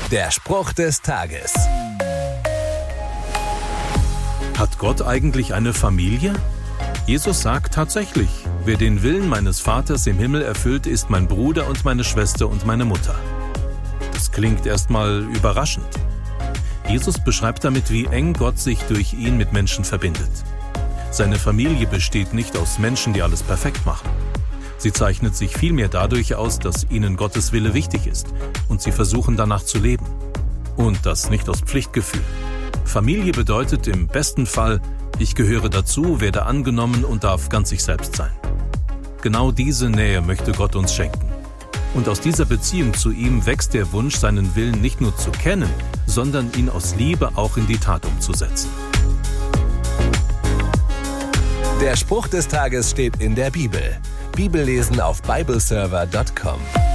Der Spruch des Tages. Hat Gott eigentlich eine Familie? Jesus sagt tatsächlich, wer den Willen meines Vaters im Himmel erfüllt, ist mein Bruder und meine Schwester und meine Mutter. Das klingt erstmal überraschend. Jesus beschreibt damit, wie eng Gott sich durch ihn mit Menschen verbindet. Seine Familie besteht nicht aus Menschen, die alles perfekt machen. Sie zeichnet sich vielmehr dadurch aus, dass ihnen Gottes Wille wichtig ist und sie versuchen danach zu leben. Und das nicht aus Pflichtgefühl. Familie bedeutet im besten Fall, ich gehöre dazu, werde angenommen und darf ganz ich selbst sein. Genau diese Nähe möchte Gott uns schenken. Und aus dieser Beziehung zu ihm wächst der Wunsch, seinen Willen nicht nur zu kennen, sondern ihn aus Liebe auch in die Tat umzusetzen. Der Spruch des Tages steht in der Bibel. Bibellesen auf bibleserver.com.